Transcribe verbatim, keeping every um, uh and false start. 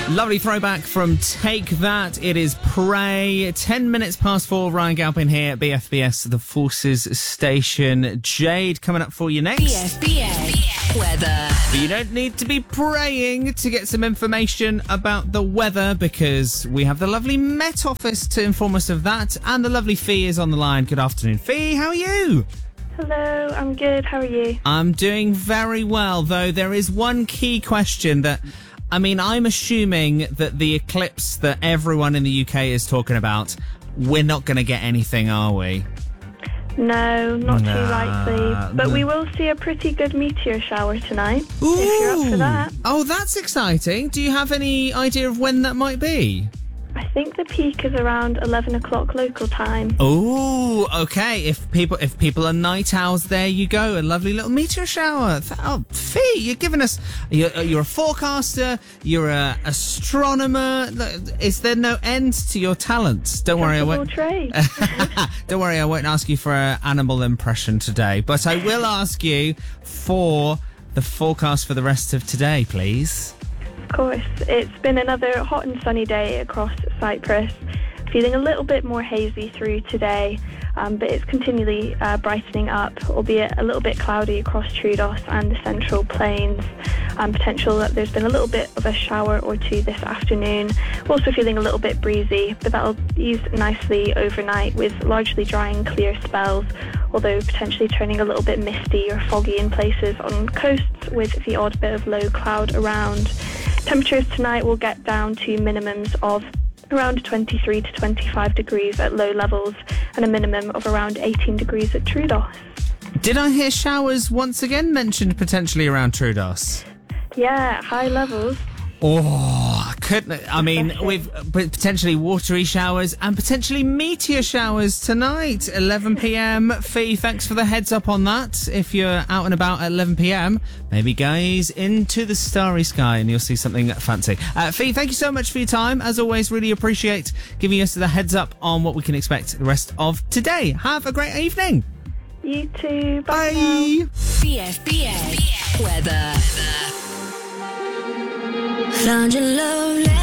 Lovely throwback from Take That. It is Pray. Ten minutes past four. Ryan Galpin here at B F B S, the Forces Station. Jade coming up for you next. B F B S weather. You don't need to be praying to get some information about the weather, because we have the lovely Met Office to inform us of that, and the lovely Fee is on the line. Good afternoon, Fee. How are you? Hello, I'm good. How are you? I'm doing very well, though there is one key question that, I mean, I'm assuming that the eclipse that everyone in the U K is talking about, we're not going to get anything, are we? No, not Nah, too likely. But no. we will see a pretty good meteor shower tonight, Ooh. if you're up for that. Oh, that's exciting. Do you have any idea of when that might be? I think the peak is around eleven o'clock local time. Oh, okay. If people if people are night owls, there you go. A lovely little meteor shower. Oh, Fee, you're giving us... You're, you're a forecaster. You're a astronomer. Is there no end to your talents? Don't worry, I won't... Trade. Don't worry, I won't ask you for an animal impression today, but I will ask you for the forecast for the rest of today, please. Of course, it's been another hot and sunny day across Cyprus. Feeling a little bit more hazy through today, um, but it's continually uh, brightening up, albeit a little bit cloudy across Troodos and the Central Plains. Um, potential that there's been a little bit of a shower or two this afternoon. Also feeling a little bit breezy, but that'll ease nicely overnight with largely dry and clear spells, although potentially turning a little bit misty or foggy in places on coasts with the odd bit of low cloud around. Temperatures tonight will get down to minimums of around twenty-three to twenty-five degrees at low levels and a minimum of around eighteen degrees at Troodos. Did I hear showers once again mentioned potentially around Troodos? Yeah, high levels. Oh, couldn't... I mean, with potentially watery showers and potentially meteor showers tonight, eleven p.m. Fee, thanks for the heads up on that. If you're out and about at eleven p.m, maybe gaze into the starry sky and you'll see something fancy. Uh, Fee, thank you so much for your time. As always, really appreciate giving us the heads up on what we can expect the rest of today. Have a great evening. You too. Bye. Bye. Now. B F B S weather. Found your love.